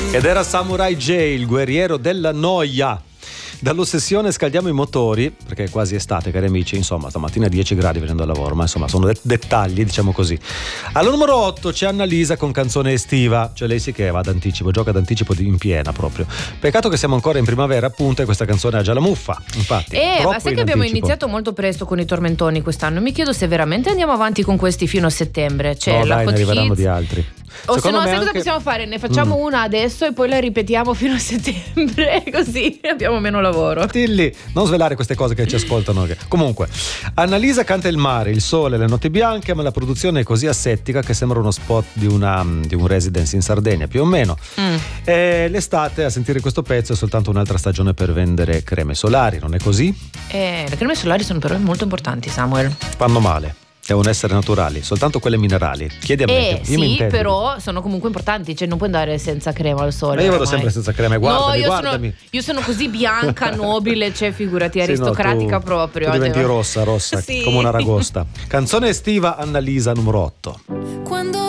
Ed era Samurai J, il guerriero della noia. Dall'ossessione scaldiamo i motori, perché è quasi estate, cari amici, insomma stamattina 10 gradi venendo al lavoro, ma insomma sono dettagli, diciamo così. Alla numero 8 c'è Annalisa con canzone estiva, cioè lei sì che va d'anticipo, gioca d'anticipo in piena proprio. Peccato che siamo ancora in primavera appunto e questa canzone ha già la muffa, infatti. Ma sai che abbiamo iniziato molto presto con i tormentoni quest'anno, mi chiedo se veramente andiamo avanti con questi fino a settembre, cioè no, la dai, Hot ne arriveranno Hits. di altri. O se no, sai cosa anche... possiamo fare? Ne facciamo una adesso e poi la ripetiamo fino a settembre, così abbiamo meno lavoro. Tilly, non svelare queste cose che ci ascoltano. Comunque, Annalisa canta il mare, il sole, le notti bianche, ma la produzione è così asettica che sembra uno spot di un residence in Sardegna, più o meno. E l'estate, a sentire questo pezzo, è soltanto un'altra stagione per vendere creme solari, non è così? Le creme solari sono però molto importanti, Samuel. Fanno male. Devono essere naturali, soltanto quelle minerali. Chiedi a me. Sì, però sono comunque importanti, cioè non puoi andare senza crema al sole. Ma io vado sempre senza crema, guardami, guardami. Io sono così bianca, nobile, cioè figurati, aristocratica proprio. Tu diventi rossa, sì, come una ragosta. Canzone estiva, Annalisa, numero 8. Quando